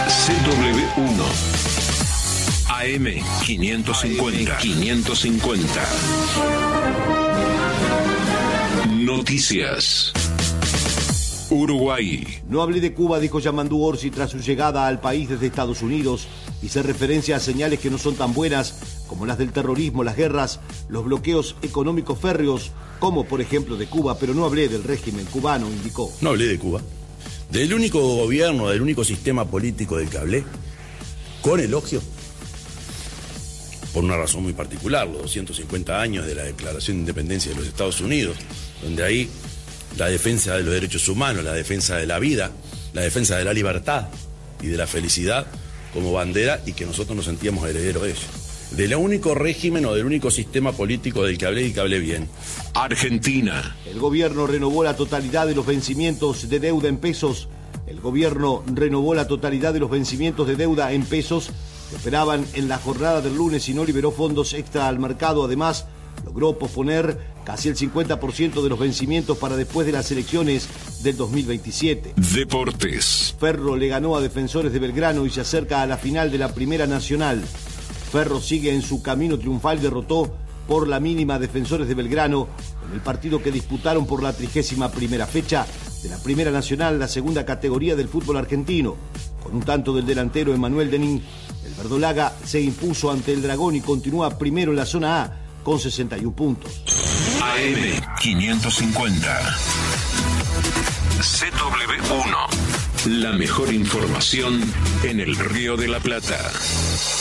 CW1 AM 550. Noticias. Uruguay. No hablé de Cuba, dijo Yamandú Orsi tras su llegada al país desde Estados Unidos. Hice referencia a señales que no son tan buenas, como las del terrorismo, las guerras, los bloqueos económicos férreos, como por ejemplo de Cuba, pero no hablé del régimen cubano, indicó. No hablé de Cuba. Del único gobierno, del único sistema político del que hablé, con elogio, por una razón muy particular, los 250 años de la Declaración de Independencia de los Estados Unidos, donde ahí la defensa de los derechos humanos, la defensa de la vida, la defensa de la libertad y de la felicidad como bandera, y que nosotros nos sentíamos herederos de ello. Del único régimen o del único sistema político del que hablé y que hablé bien. Argentina. El gobierno renovó la totalidad de los vencimientos de deuda en pesos. El gobierno renovó la totalidad de los vencimientos de deuda en pesos que operaban en la jornada del lunes y no liberó fondos extra al mercado. Además, logró posponer casi el 50% de los vencimientos para después de las elecciones del 2027. Deportes. Ferro le ganó a Defensores de Belgrano y se acerca a la final de la Primera Nacional. Ferro sigue en su camino triunfal, derrotó por la mínima a Defensores de Belgrano en el partido que disputaron por la 31ª fecha de la Primera Nacional, la segunda categoría del fútbol argentino. Con un tanto del delantero Emanuel Denín, el verdolaga se impuso ante el Dragón y continúa primero en la zona A con 61 puntos. AM 550. CW1. La mejor información en el Río de la Plata.